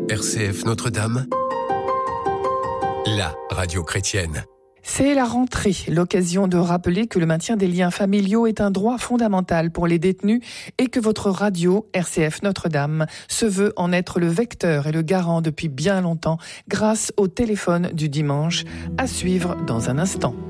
RCF Notre-Dame, la radio chrétienne. C'est la rentrée, l'occasion de rappeler que le maintien des liens familiaux est un droit fondamental pour les détenus et que votre radio, RCF Notre-Dame, se veut en être le vecteur et le garant depuis bien longtemps grâce au téléphone du dimanche, à suivre dans un instant.